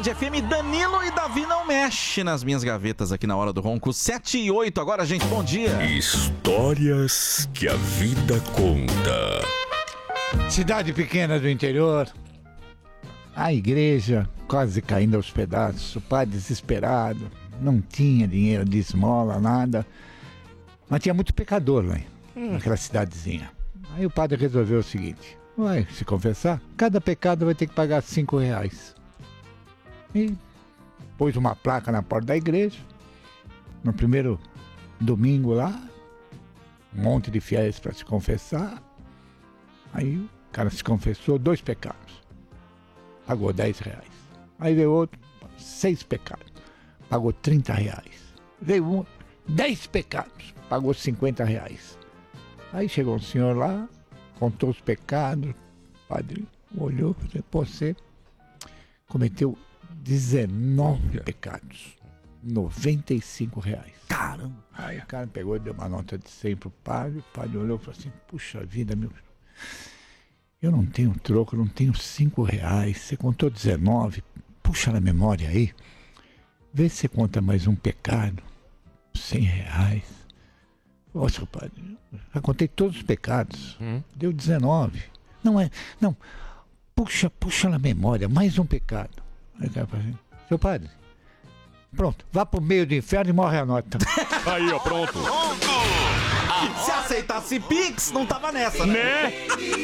FM, Danilo e Davi não mexe nas minhas gavetas aqui na Hora do Ronco. 7h08 agora, gente, bom dia. Histórias que a vida conta. Cidade pequena do interior, a igreja quase caindo aos pedaços, o pai desesperado, não tinha dinheiro de esmola, nada, mas tinha muito pecador lá naquela cidadezinha. Aí o padre resolveu o seguinte: vai se confessar, cada pecado vai ter que pagar R$5. E pôs uma placa na porta da igreja, no primeiro domingo lá, um monte de fiéis para se confessar. Aí o cara se confessou 2 pecados, pagou R$10. Aí veio outro, 6 pecados, pagou R$30. Veio um, 10 pecados, pagou R$50. Aí chegou um senhor lá, contou os pecados, o padre olhou e falou: você cometeu 19 pecados, R$95. Caramba. Aí o cara pegou e deu uma nota de 100 pro padre, o padre olhou e falou assim: puxa vida, meu, eu não tenho troco, eu não tenho R$5, você contou 19, puxa na memória aí, vê se você conta mais um pecado, R$100. Nossa, padre, já contei todos os pecados, deu 19. Não, puxa na memória, mais um pecado. Aí o cara falou assim: seu padre, pronto, vá pro meio do inferno e morre a nota. Aí, ó, pronto. Se aceitasse Pix, não tava nessa, né?